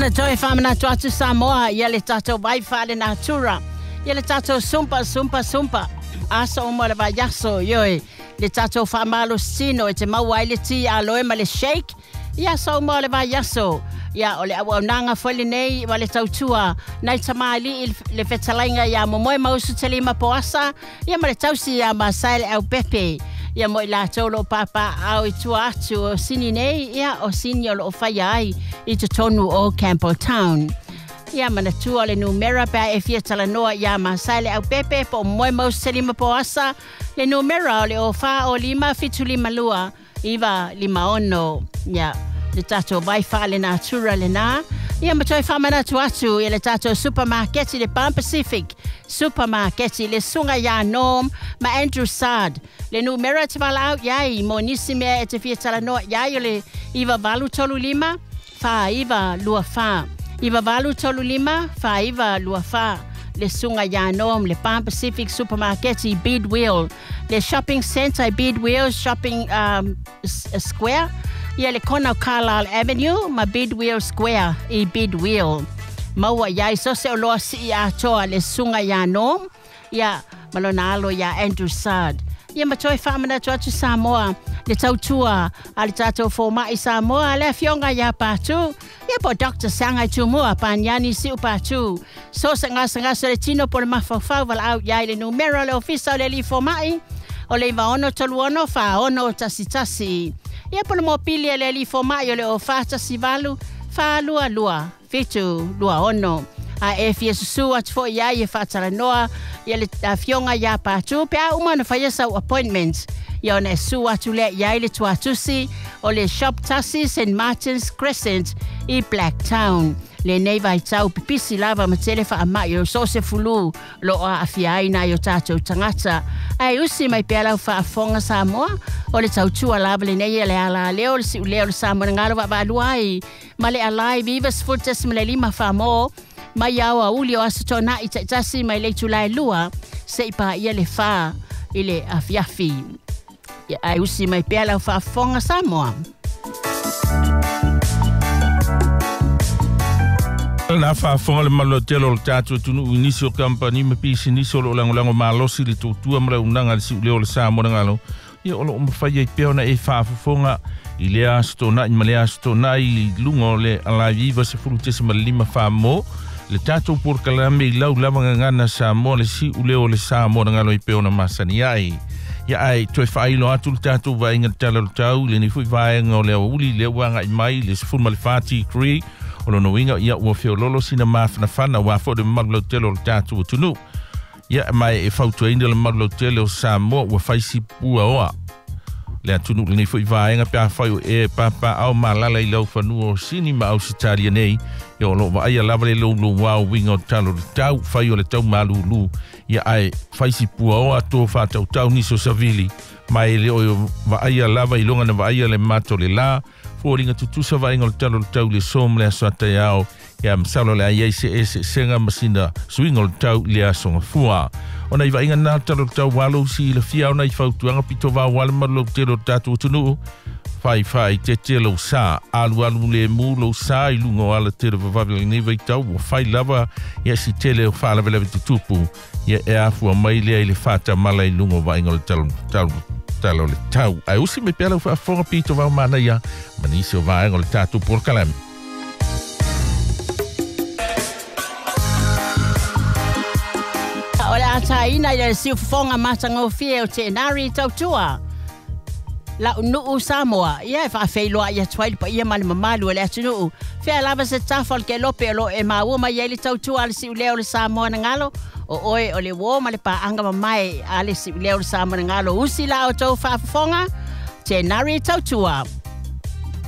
na toi whamana tuatu Samoa, ia le tatou waifa le natura, ia le tatou sumpa, asa o mo le vayaso, ioi, le tatou whamalo sino, e te mawai le ti aloe ma le shake, ia sa o mo le vayaso, ia o le awaunanga whale nei, wa le tautua, nai tamali le whetalainga ia momoe mausu te lima poasa, ia ma le tausi ia masaile au pepe, ia mo i la tolo papa au i tua atu o sini nei, ia o sini o lo whai ai i te tonu o Campbell Town. Ia mana tua le numera pa e fia tala noa ia masaile au pepe po moe maus se lima po asa, le numera o le o wha o lima fitu lima lua, iwa lima ono, ia. Le tato vai fa le natura le na. Ia matoi whamana tu atu i le tato supermarketi le Pan Pacific. Supermarketi le sunga ya Norm ma Andrew Sard. Le numera te wala au iai mo nisi mea e te fia tala noa iai o le iwa valu tolu lima. Fa iwa lua fa. Iwa valu tolu lima. Fa iwa lua fa. Le sunga ya Norm le Pan Pacific supermarketi Bidwell. Le shopping center Bidwell shopping square. Ia le kona o Carlisle Avenue, ma Bidwell Square i Bidwell. Maua iai sose o loa si ia atoa le sunga ia Norm, ia malona alo ia Andrew Sard. Ia matoi whamana tu atu Samoa, le tautua a le tatou fōma i Samoa, le fionga ia pātu. Ia po Dr. Sangai Tumua, pāniani si upātu. Sose ngasa le tino po le mawhawhau wala au iai le numero le ofisa o le li fōmai, o le iwa ono tolu ono, wha ono tasi. Ia pono mo pili le li fomai o le o fata si valu, fa lua, fitu, lua ono. A e fia susu atu fo ia e fatara noa, ia le fionga ia pātu, pe a umana whaiasau appointments. Ia ona e su atu le ia le tuatusi o le shop tasi St. Martin's Crescent i Blacktown. Le nei vai tau pipisi lava ma telefa a mai o so se fulu lo a afiaina i o tātou tangata. Ai usi mai pēlau wha afonga Samoa o le tautua lava le nei le ala leo le si leo le Samoa ngalo wa valuai. Ma le alai vivas fultes ma le lima wha mo mai au a uli o asatona i taitasi mai le tulai lua se ipa ia le wha i le afiafi. Ai usi mai pēlau wha afonga Samoa. Na fa fonga le malo telo le tatu tunu inisio company me pisi inisio lo lango malosi le tutua mra unanga si leo le sa mo ngalo ia o mo fa ye pe ona e fa fonga ile astona in male astona i lungo le ala viva se frutte se malima fa mo le tatu por kalame lau lava ngana sa mo le si leo le sa mo ngalo i pe ona masani ai ia ai toi fa ilo atu le tatu va inga talo tau le ni fu va ngo le uli le wanga i mai le se formal fati cree Ono no inga ia ua whiololo sina mawhanawhana wa fo de marlo telo o tātu o tunu. Ia mai e whautua ina le marlo telo o Samoa ua whaisi pua oa. Lea tunu le nei fo i vaenga pia whai o e papa au malala i lau whanua o sini ma au sitaria nei. Ia o lo wa aia lava le lo wau winga o talo le tau whai o le tau malulu. Ia ai whaisi pua oa tō whātau tau niso savili. Mai le o wa aia lava i longa na wa aia le mato le la. Fōringa tutusa vai ngol talo tau le som le asata iao. Ia msalo le aiai se senga masina suingol tau le asonga fua. Ona iwa inga nā talo tau walo si le fiao na i whautuanga pito wā wale marlo tero tatu utunu. Whai te telo sa. Alu le mu lo sa i lungo ala tero vavavila neva i tau. Wa whai lava ia si tele o whaalawelewe te tupu. Ia e afua mai lea i le whata mala i lungo vai ngol talo le tau. Ai usi me pēlau wha whonga pito wau mana ia. Manisi o vaenga le tātou por kalame. O le ataina i le siu whonga matanga o fie o te nari tautua. La unuu Samoa. Ia e whawheiloa ia tuaili pa ia mali mamalu le atunuu. Fea lava se tafal ke lope lo e maua mai ele tautua le siu leo le Samoa na ngalo. O oe o le wo ma le paanga mamai a le siu leo le Samoa na ngalo. Usi la o tau whawhonga te nari tautua.